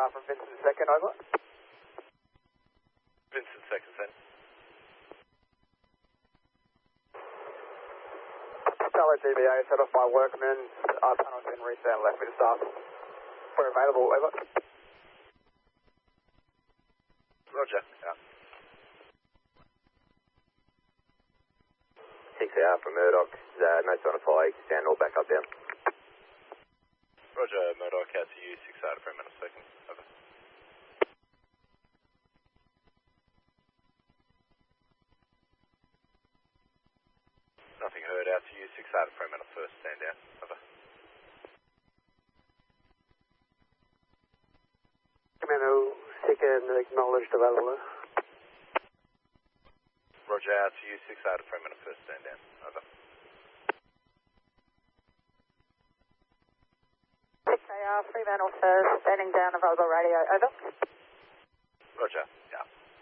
from Vincent second, over. Vincent second, send. Charlie GBA, set off by workmen. Panel's been reset and left with staff. We're available, over. Roger, yeah. 6AR from Murdoch, no sign of fire, stand all back up down. Roger, Murdoch, out to you, 6 out for a minute, second, over. Nothing heard, out to you, 6 out for a minute, first, stand down, over. Commando, second, acknowledged, available. Roger, out to you, 6 out for a minute, first, stand down, over. 6AR, Fremantle first, standing down, available radio, over. Roger, yeah.